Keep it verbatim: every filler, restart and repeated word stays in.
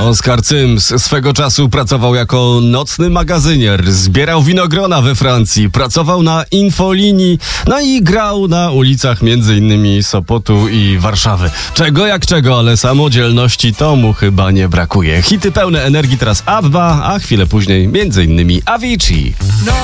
Oskar Cyms swego czasu pracował jako nocny magazynier, zbierał winogrona we Francji, pracował na infolinii, no i grał na ulicach między innymi Sopotu i Warszawy. Czego jak czego, ale samodzielności to mu chyba nie brakuje. Hity pełne energii teraz Abba, a chwilę później między innymi Avicii.